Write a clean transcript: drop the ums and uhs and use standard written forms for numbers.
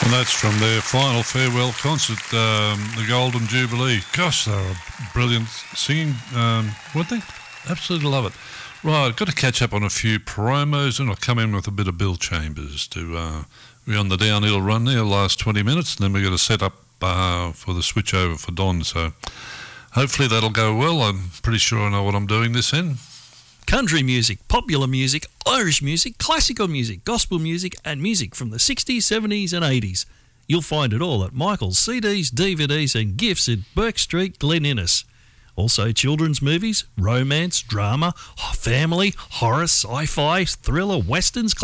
And that's from their final farewell concert, the Golden Jubilee. Gosh, they were brilliant singing, weren't they? Absolutely love it. Right, got to catch up on a few promos, and I'll come in with a bit of Bill Chambers to be on the downhill run there, last 20 minutes, and then we're going to set up for the switch over for Don. So hopefully that'll go well. I'm pretty sure I know what I'm doing this in. Country music, popular music, Irish music, classical music, gospel music and music from the 60s, 70s and 80s. You'll find it all at Michael's CDs, DVDs and gifts at Burke Street, Glen Innes. Also children's movies, romance, drama, family, horror, sci-fi, thriller, westerns,